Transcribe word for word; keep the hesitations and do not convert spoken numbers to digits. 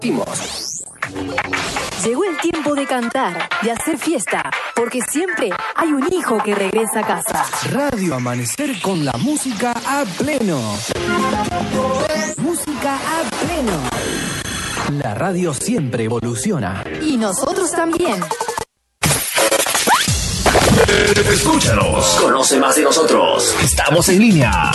Llegó el tiempo de cantar, de hacer fiesta, porque siempre hay un hijo que regresa a casa. Radio Amanecer con la música a pleno. Música a pleno. La radio siempre evoluciona. Y nosotros también. Escúchanos, conoce más de nosotros. Estamos en línea